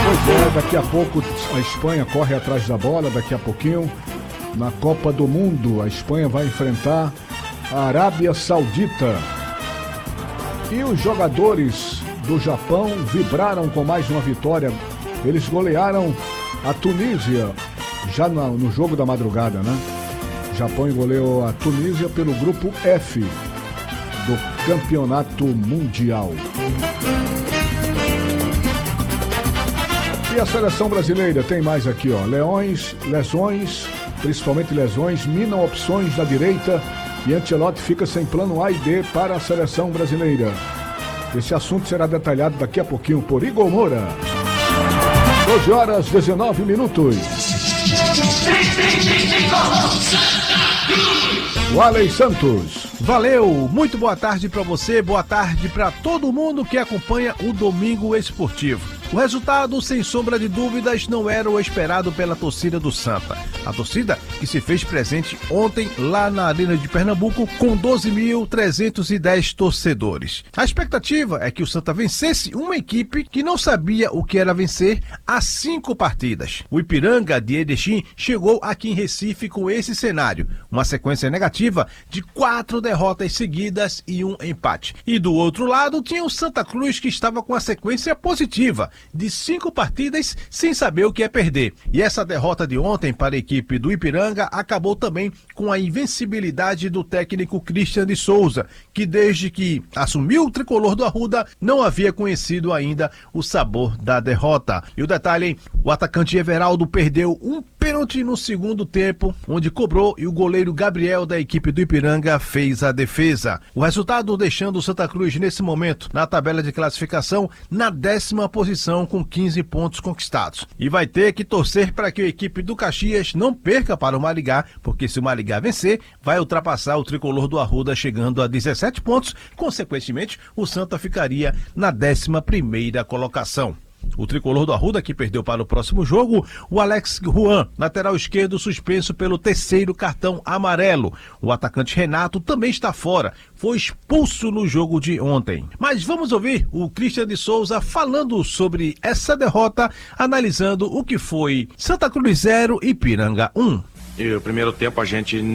Pois é, daqui a pouco a Espanha corre atrás da bola, daqui a pouquinho, na Copa do Mundo, a Espanha vai enfrentar a Arábia Saudita. E os jogadores do Japão vibraram com mais uma vitória. Eles golearam a Tunísia, já no jogo da madrugada, né? O Japão goleou a Tunísia pelo grupo F do Campeonato Mundial. E a seleção brasileira tem mais aqui, ó. Lesões, principalmente lesões, minam opções da direita e Ancelotti fica sem plano A e B para a seleção brasileira. Esse assunto será detalhado daqui a pouquinho por Igor Moura. 12h19. Waley Santos. Valeu, muito boa tarde para você, boa tarde para todo mundo que acompanha o Domingo Esportivo. O resultado, sem sombra de dúvidas, não era o esperado pela torcida do Santa. A torcida que se fez presente ontem lá na Arena de Pernambuco com 12.310 torcedores. A expectativa é que o Santa vencesse uma equipe que não sabia o que era vencer há 5 partidas. O Ipiranga de Erechim chegou aqui em Recife com esse cenário, uma sequência negativa de 4 derrotas seguidas e 1 empate. E do outro lado tinha o Santa Cruz, que estava com a sequência positiva de 5 partidas sem saber o que é perder. E essa derrota de ontem para a equipe do Ipiranga acabou também com a invencibilidade do técnico Christian de Souza, que desde que assumiu o tricolor do Arruda não havia conhecido ainda o sabor da derrota. E o detalhe, hein? O atacante Everaldo perdeu um pênalti no segundo tempo, onde cobrou, e o goleiro Gabriel da equipe do Ipiranga fez a defesa. O resultado deixando o Santa Cruz nesse momento na tabela de classificação na 10ª posição com 15 pontos conquistados. E vai ter que torcer para que a equipe do Caxias não perca para o Maringá, porque se o Maringá vencer, vai ultrapassar o tricolor do Arruda chegando a 17 pontos. Consequentemente, o Santa ficaria na 11ª colocação. O tricolor do Arruda, que perdeu para o próximo jogo, o Alex Juan, lateral esquerdo, suspenso pelo 3º cartão amarelo. O atacante Renato também está fora, foi expulso no jogo de ontem. Mas vamos ouvir o Christian de Souza falando sobre essa derrota, analisando o que foi Santa Cruz 0 e Ipiranga 1. E o primeiro tempo a gente